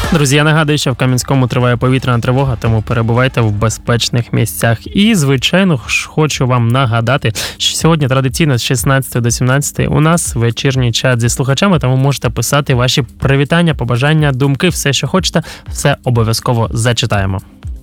Друзі, я нагадую, що в Кам'янському триває повітряна тривога, тому перебувайте в безпечних місцях. І, звичайно ж, хочу вам нагадати, що сьогодні традиційно з 16 до 17 у нас вечірній чат зі слухачами, тому можете писати ваші привітання, побажання, думки, все, що хочете, все обов'язково зачитаємо.